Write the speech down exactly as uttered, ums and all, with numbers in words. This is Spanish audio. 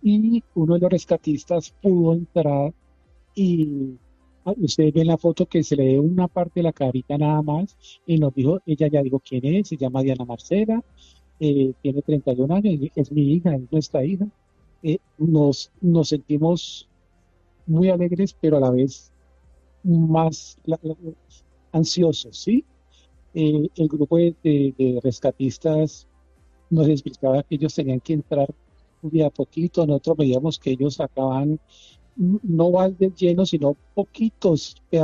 y uno de los rescatistas pudo entrar y ah, ustedes ven la foto que se le ve una parte de la carita nada más y nos dijo, ella ya dijo quién es, se llama Diana Marcela, eh, tiene treinta y un años, y es mi hija, es nuestra hija. Eh, nos, nos sentimos muy alegres, pero a la vez más la- la- ansiosos, ¿sí? Eh, el grupo de, de- de rescatistas nos explicaba que ellos tenían que entrar de a poquito, nosotros veíamos que ellos sacaban n- no baldes llenos, sino poquitos